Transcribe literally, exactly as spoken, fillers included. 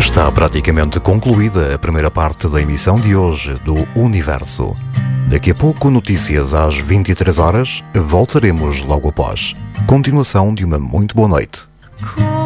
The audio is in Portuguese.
Está praticamente concluída a primeira parte da emissão de hoje do Universo. Daqui a pouco, notícias às vinte e três horas, voltaremos logo após. Continuação de uma muito boa noite.